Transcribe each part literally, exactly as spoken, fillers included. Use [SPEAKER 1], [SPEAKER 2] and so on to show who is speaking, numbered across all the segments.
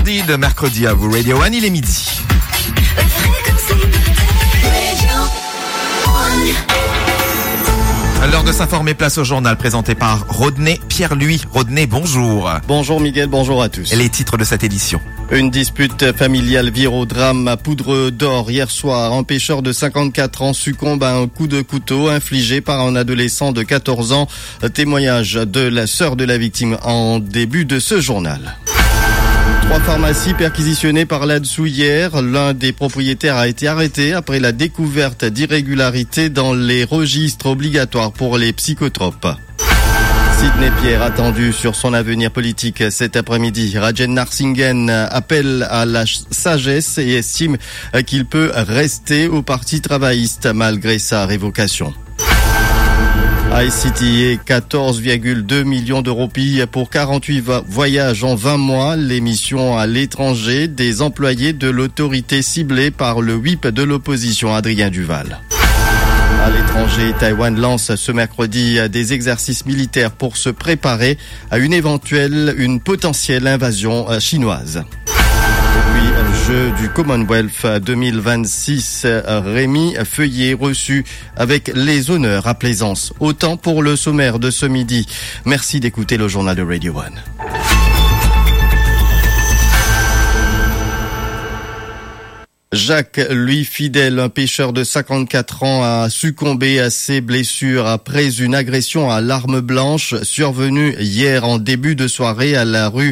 [SPEAKER 1] mardi de mercredi à vous, Radio One, il est midi. À l'heure de s'informer, place au journal présenté par Rodney Pierre-Louis. Rodney, bonjour.
[SPEAKER 2] Bonjour Miguel, bonjour à tous.
[SPEAKER 1] Et les titres de cette édition.
[SPEAKER 2] Une dispute familiale vire au drame à Poudre d'Or hier soir. Un pêcheur de cinquante-quatre ans succombe à un coup de couteau infligé par un adolescent de quatorze ans. Témoignage de la sœur de la victime en début de ce journal. Trois pharmacies perquisitionnées par l'A D S O hier. L'un des propriétaires a été arrêté après la découverte d'irrégularités dans les registres obligatoires pour les psychotropes. Sidney Pierre attendu sur son avenir politique cet après-midi. Rajen Narsingen appelle à la sagesse et estime qu'il peut rester au Parti travailliste malgré sa révocation. iCity et quatorze virgule deux millions de roupies pour quarante-huit voyages en vingt mois. L'émission à l'étranger des employés de l'autorité ciblée par le whip de l'opposition Adrien Duval. À l'étranger, Taïwan lance ce mercredi des exercices militaires pour se préparer à une éventuelle, une potentielle invasion chinoise. Et puis, jeu du Commonwealth deux mille vingt-six, Rémi Feuillet reçu avec les honneurs à Plaisance. Autant pour le sommaire de ce midi. Merci d'écouter le journal de Radio One. Jacques, lui fidèle, un pêcheur de cinquante-quatre ans, a succombé à ses blessures après une agression à l'arme blanche survenue hier en début de soirée à la rue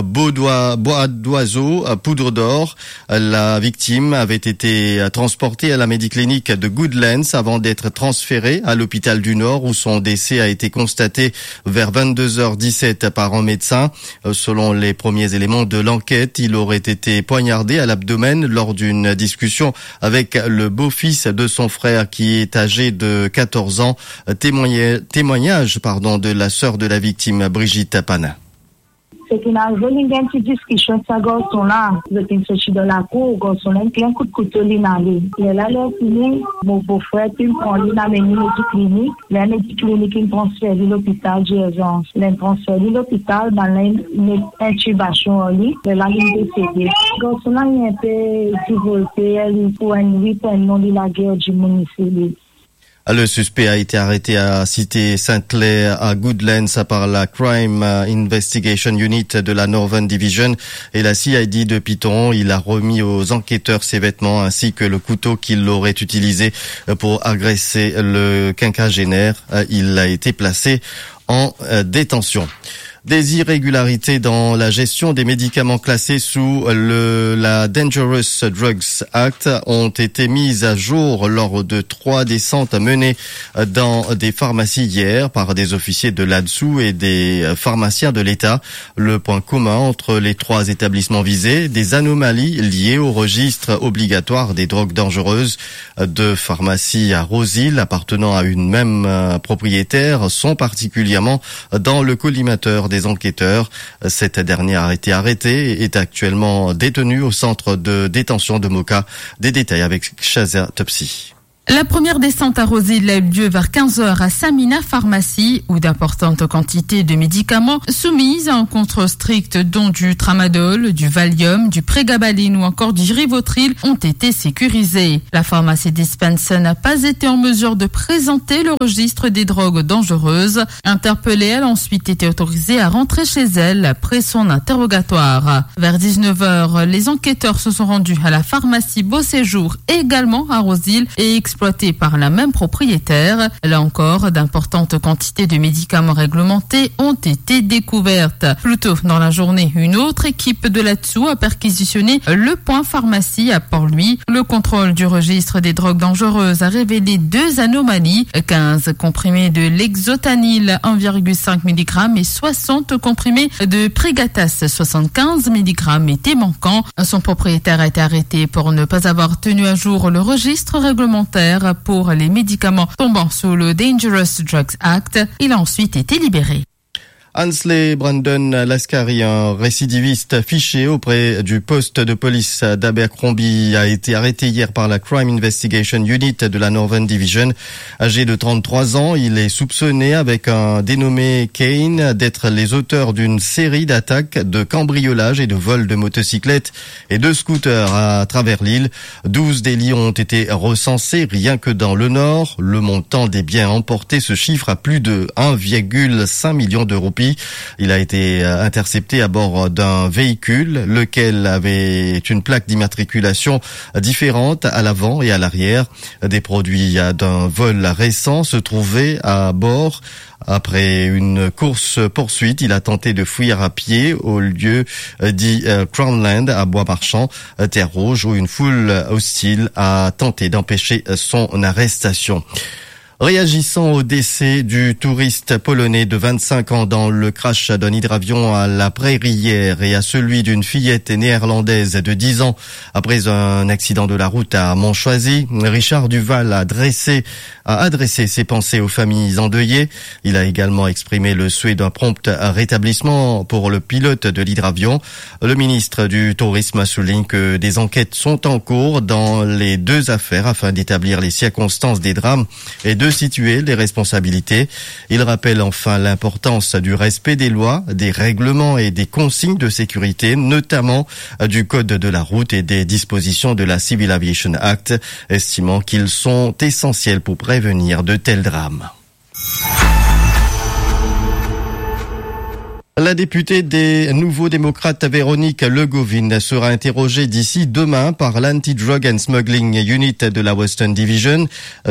[SPEAKER 2] Bois d'Oiseau, à Poudre d'Or. La victime avait été transportée à la Médiclinique de Goodlands avant d'être transférée à l'hôpital du Nord où son décès a été constaté vers vingt-deux heures dix-sept par un médecin. Selon les premiers éléments de l'enquête, il aurait été poignardé à l'abdomen lors d'une Une discussion avec le beau-fils de son frère qui est âgé de quatorze ans. Témoignage, témoignage pardon, de la sœur de la victime, Brigitte Panin.
[SPEAKER 3] C'est qu'il a une petite discussion avec ce garçon-là. Je suis sorti de la cour, le garçon-là, il a un coup de couteau, il a il a l'air fini, mon beau-frère, il a amené à la clinique. Il a amené à la clinique, il a transféré à l'hôpital d'urgence. Il a transféré à l'hôpital, il a une intubation en lit, il a décédé. Le garçon-là, il a un peu divorcé, il pour un huit ans, non, il a guerre du municipal.
[SPEAKER 2] Le suspect a été arrêté à Cité Saint-Clair à Goodlands par la Crime Investigation Unit de la Northern Division et la C I D de Piton. Il a remis aux enquêteurs ses vêtements ainsi que le couteau qu'il aurait utilisé pour agresser le quinquagénaire. Il a été placé en détention. Des irrégularités dans la gestion des médicaments classés sous le, la Dangerous Drugs Act ont été mises à jour lors de trois descentes menées dans des pharmacies hier par des officiers de l'A D S O et des pharmaciens de l'État. Le point commun entre les trois établissements visés, des anomalies liées au registre obligatoire des drogues dangereuses. Deux pharmacies à Rosil appartenant à une même propriétaire sont particulièrement dans le collimateur des enquêteurs. Cette dernière a été arrêtée et est actuellement détenue au centre de détention de Moka. Des détails avec Chaza Topsy.
[SPEAKER 4] La première descente à Rosil a eu lieu vers quinze heures à Samina Pharmacie, où d'importantes quantités de médicaments soumises à un contrôle strict, dont du tramadol, du Valium, du prégabalin ou encore du Rivotril, ont été sécurisés. La pharmacie Dispense n'a pas été en mesure de présenter le registre des drogues dangereuses. Interpellée, elle a ensuite été autorisée à rentrer chez elle après son interrogatoire. Vers dix-neuf heures, les enquêteurs se sont rendus à la pharmacie Beau Séjour, également à Rosil, et exploité par la même propriétaire. Là encore, d'importantes quantités de médicaments réglementés ont été découvertes. Plus tôt dans la journée, une autre équipe de l'A D S O a perquisitionné le point pharmacie à Port-Louis. Le contrôle du registre des drogues dangereuses a révélé deux anomalies, quinze comprimés de l'exotanil un virgule cinq milligrammes et soixante comprimés de Prégatas soixante-quinze milligrammes étaient manquants. Son propriétaire a été arrêté pour ne pas avoir tenu à jour le registre réglementaire pour les médicaments tombant sous le Dangerous Drugs Act. Il a ensuite été libéré.
[SPEAKER 2] Ansley Brandon Lascari, un récidiviste fiché auprès du poste de police d'Abercrombie, a été arrêté hier par la Crime Investigation Unit de la Northern Division. Âgé de trente-trois ans, il est soupçonné avec un dénommé Kane d'être les auteurs d'une série d'attaques, de cambriolages et de vols de motocyclettes et de scooters à travers l'île. Douze délits ont été recensés rien que dans le Nord. Le montant des biens emportés se chiffre à plus de un virgule cinq million d'euros. Il a été intercepté à bord d'un véhicule, lequel avait une plaque d'immatriculation différente à l'avant et à l'arrière. Des produits d'un vol récent se trouvaient à bord. Après une course-poursuite, il a tenté de fuir à pied au lieu dit Crownland à Bois-Marchand, Terre Rouge, où une foule hostile a tenté d'empêcher son arrestation. Réagissant au décès du touriste polonais de vingt-cinq ans dans le crash d'un hydravion à la Prairie hier et à celui d'une fillette néerlandaise de dix ans après un accident de la route à Montchoisy, Richard Duval a adressé, a adressé ses pensées aux familles endeuillées. Il a également exprimé le souhait d'un prompt rétablissement pour le pilote de l'hydravion. Le ministre du Tourisme souligne que des enquêtes sont en cours dans les deux affaires afin d'établir les circonstances des drames et de situer les responsabilités. Il rappelle enfin l'importance du respect des lois, des règlements et des consignes de sécurité, notamment du code de la route et des dispositions de la Civil Aviation Act, estimant qu'ils sont essentiels pour prévenir de tels drames. La députée des Nouveaux Démocrates Véronique Le Goovin sera interrogée d'ici demain par l'Anti-Drug and Smuggling Unit de la Western Division,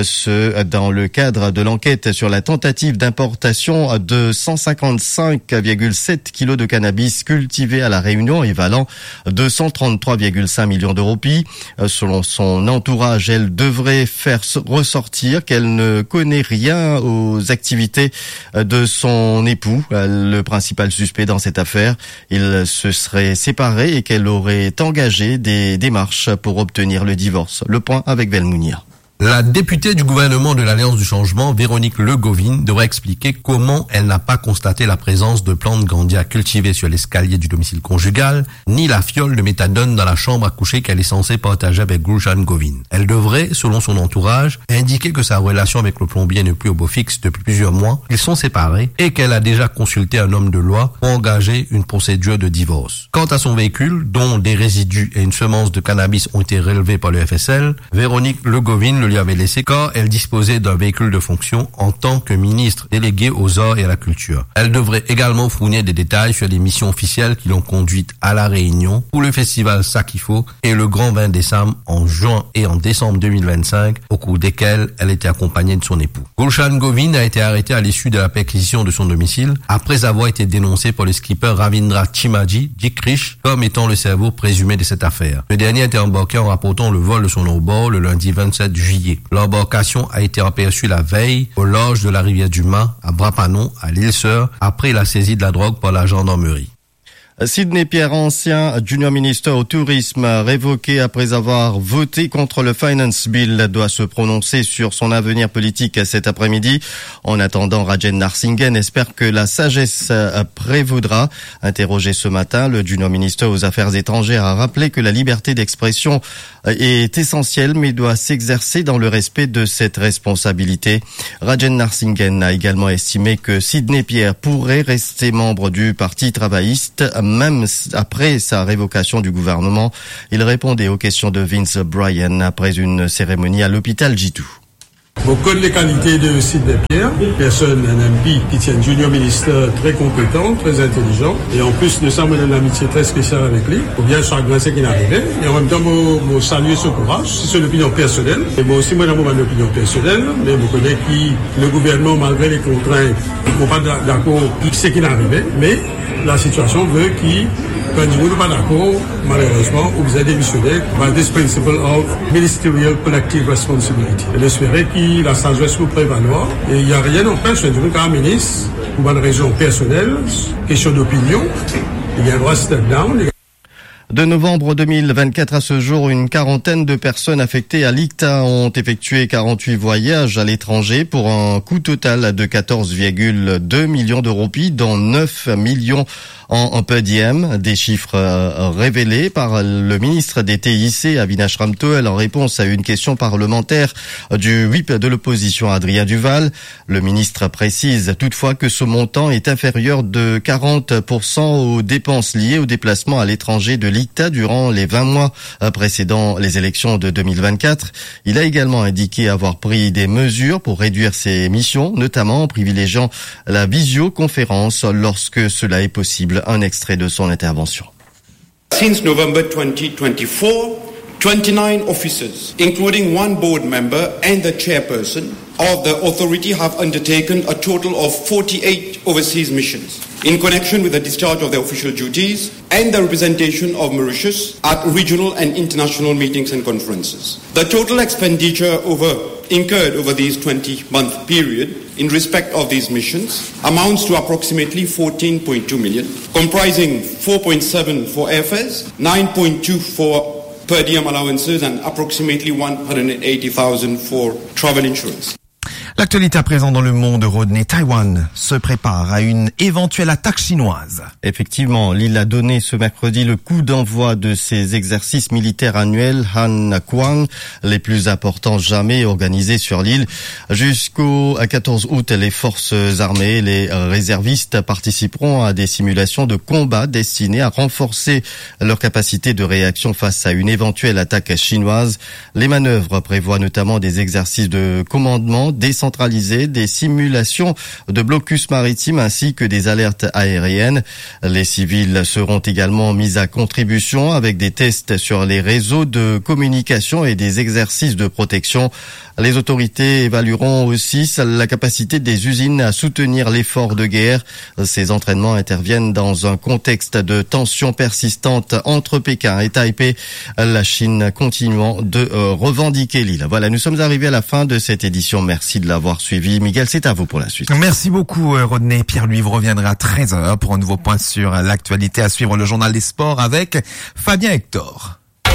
[SPEAKER 2] ce dans le cadre de l'enquête sur la tentative d'importation de cent cinquante-cinq virgule sept kilos de cannabis cultivé à La Réunion et valant deux cent trente-trois virgule cinq millions de roupies. Selon son entourage, elle devrait faire ressortir qu'elle ne connaît rien aux activités de son époux, le principal suspect dans cette affaire. Il se serait séparé et qu'elle aurait engagé des démarches pour obtenir le divorce. Le point avec Velmounia.
[SPEAKER 5] La députée du gouvernement de l'Alliance du Changement, Véronique Le Goovin, devrait expliquer comment elle n'a pas constaté la présence de plantes Gandia cultivées sur l'escalier du domicile conjugal, ni la fiole de méthadone dans la chambre à coucher qu'elle est censée partager avec Gulshan Goovin. Elle devrait, selon son entourage, indiquer que sa relation avec le plombier n'est plus au beau fixe depuis plusieurs mois, qu'ils sont séparés et qu'elle a déjà consulté un homme de loi pour engager une procédure de divorce. Quant à son véhicule, dont des résidus et une semence de cannabis ont été relevés par le F S L, Véronique Le Goovin le lui avait laissé car elle disposait d'un véhicule de fonction en tant que ministre déléguée aux arts et à la culture. Elle devrait également fournir des détails sur les missions officielles qui l'ont conduite à La Réunion pour le festival Sakifo et le Grand Vin des Sam en juin et en décembre deux mille vingt-cinq, au cours desquels elle était accompagnée de son époux. Gulshan Goovin a été arrêté à l'issue de la perquisition de son domicile après avoir été dénoncé par le skipper Ravindra Chimaji, Dick Rich, comme étant le cerveau présumé de cette affaire. Le dernier a été embarqué en rapportant le vol de son hors-bord le lundi vingt-sept juillet. L'embarcation a été aperçue la veille au large de la rivière du Mât, à Brapanon, à l'île-Sœur, après la saisie de la drogue par la gendarmerie.
[SPEAKER 2] Sidney Pierre, ancien Junior Minister au tourisme, révoqué après avoir voté contre le Finance Bill, doit se prononcer sur son avenir politique cet après-midi. En attendant, Rajen Narsinghen espère que la sagesse prévaudra. Interrogé ce matin, le Junior Minister aux Affaires étrangères a rappelé que la liberté d'expression est essentielle mais doit s'exercer dans le respect de cette responsabilité. Rajen Narsinghen a également estimé que Sidney Pierre pourrait rester membre du Parti travailliste même après sa révocation du gouvernement. Il répondait aux questions de Vince Bryan après une cérémonie à l'hôpital Jitu.
[SPEAKER 6] On connaît les qualités de Sidney Pierre, personne, un M P qui tient un junior ministre très compétent, très intelligent, et en plus nous sommes une amitié très spéciale avec lui, pour bien chagrin ce qui est arrivé, et en même temps, je salue ce courage, c'est une opinion personnelle, et moi aussi, moi, j'ai une opinion personnelle, mais je connais que le gouvernement, malgré les contraintes, n'est pas d'accord avec ce qui est arrivé, mais la situation veut qu'il quand vous n'êtes pas d'accord, malheureusement, vous avez démissionné by this principle of ministerial collective responsibility. Et j'espère que la sagesse vous prévaloir. Et il n'y a rien n'empêche un ministre, pour une raison personnelle, question d'opinion, il y a un droit step down.
[SPEAKER 2] De novembre deux mille vingt-quatre à ce jour, une quarantaine de personnes affectées à l'ICTA ont effectué quarante-huit voyages à l'étranger pour un coût total de quatorze virgule deux millions de roupies, dont neuf millions en per diem. Des chiffres révélés par le ministre des T I C, Avinash Ramthoel, en réponse à une question parlementaire du whip de l'opposition, Adrien Duval. Le ministre précise toutefois que ce montant est inférieur de quarante pour cent aux dépenses liées au déplacement à l'étranger de l'ICTA durant les vingt mois précédant les élections de deux mille vingt-quatre. Il a également indiqué avoir pris des mesures pour réduire ses missions, notamment en privilégiant la visioconférence lorsque cela est possible. Un extrait de son intervention.
[SPEAKER 7] Since November twenty twenty-four, twenty-nine officers, including one board member and the chairperson of the authority, have undertaken a total of forty-eight overseas missions in connection with the discharge of their official duties and the representation of Mauritius at regional and international meetings and conferences. The total expenditure over incurred over these twenty-month period in respect of these missions amounts to approximately fourteen point two million, comprising four point seven for airfares, nine point two for per diem allowances and approximately one hundred eighty thousand for travel insurance.
[SPEAKER 1] L'actualité à présent dans le monde, Rodney. Taïwan se prépare à une éventuelle attaque chinoise.
[SPEAKER 2] Effectivement, l'île a donné ce mercredi le coup d'envoi de ses exercices militaires annuels Han Kuang, les plus importants jamais organisés sur l'île. Jusqu'au quatorze août, les forces armées, les réservistes participeront à des simulations de combat destinées à renforcer leur capacité de réaction face à une éventuelle attaque chinoise. Les manœuvres prévoient notamment des exercices de commandement décentralisés, des simulations de blocus maritimes ainsi que des alertes aériennes. Les civils seront également mis à contribution avec des tests sur les réseaux de communication et des exercices de protection. Les autorités évalueront aussi la capacité des usines à soutenir l'effort de guerre. Ces entraînements interviennent dans un contexte de tensions persistantes entre Pékin et Taipei, la Chine continuant de euh, revendiquer l'île. Voilà, nous sommes arrivés à la fin de cette édition. Merci de l'avoir suivi. Miguel, c'est à vous pour la suite.
[SPEAKER 1] Merci beaucoup, Rodney. Pierre-Louis vous reviendra à treize heures pour un nouveau point sur l'actualité. À suivre le journal des sports avec Fabien Hector.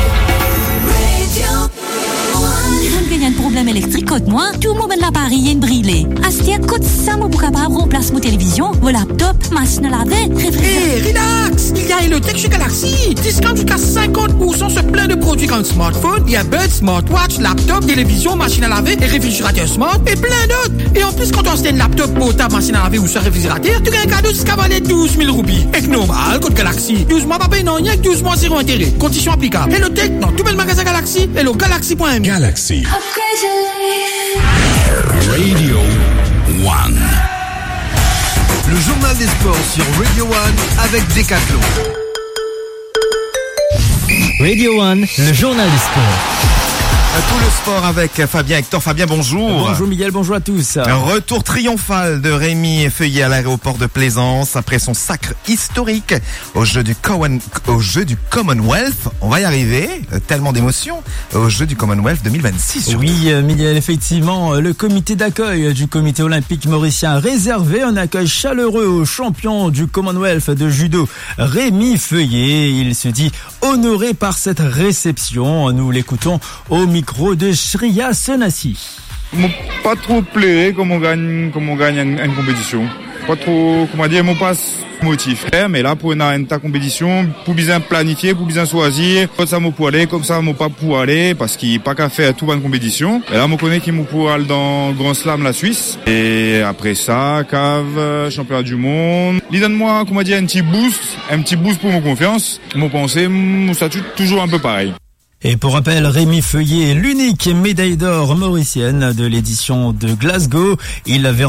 [SPEAKER 8] Il y a un problème électrique, côte moi, tout le monde l'appareil est brûlé. Astia, côte ça, mon capable remplace mon télévision, mon laptop, machine à laver, réfrigérateur.
[SPEAKER 9] Hé, relax! Il y a Elotech chez Galaxy. Discount jusqu'à cinquante pour cent sur plein de produits comme smartphone, earbuds, smartwatch, laptop, télévision, machine à laver et réfrigérateur smart et plein d'autres. Et en plus, quand on achète un laptop portable, machine à laver ou sur réfrigérateur, tu gagnes un cadeau jusqu'à valer douze mille roupies. Et normal, code Galaxy. douze mois, pas payé, non, il y a que douze mois zéro intérêt. Conditions applicables. Elotech, dans tout le magasin Galaxy, hello galaxy point m.
[SPEAKER 10] Galaxy. Radio One.
[SPEAKER 11] Le journal des sports sur Radio One avec Decathlon.
[SPEAKER 12] Radio One, le journal des sports.
[SPEAKER 1] Tout le sport avec Fabien Hector. Fabien, bonjour.
[SPEAKER 12] Bonjour Miguel, bonjour à tous.
[SPEAKER 1] Un retour triomphal de Rémi Feuillet à l'aéroport de Plaisance après son sacre historique au jeu du, Common, au jeu du Commonwealth. On va y arriver, tellement d'émotions, au jeu du Commonwealth deux mille vingt-six. Surtout.
[SPEAKER 12] Oui Miguel, effectivement, le comité d'accueil du comité olympique mauricien a réservé un accueil chaleureux au champion du Commonwealth de judo, Rémi Feuillet. Il se dit honoré par cette réception. Nous l'écoutons au micro de Shriya Senassi.
[SPEAKER 13] Pas trop plaisir comme on gagne, comme on gagne une, une compétition. Pas trop, comment dire, mon passe motif. Mais là, pour une, une ta compétition, pour bien planifier, pour bien choisir, comme ça, moi pour aller, comme ça, moi pas pour aller, parce qu'il n'y a pas qu'à faire tout une compétition. Et là, moi connais qu'il m'a pour aller dans Grand Slam, la Suisse. Et après ça, cave, championnat du monde. L'idée de moi, comment dire, un petit boost, un petit boost pour mon confiance. Mon pensée, ça toujours un peu pareil.
[SPEAKER 12] Et pour rappel, Rémi Feuillet est l'unique médaille d'or mauricienne de l'édition de Glasgow. Il avait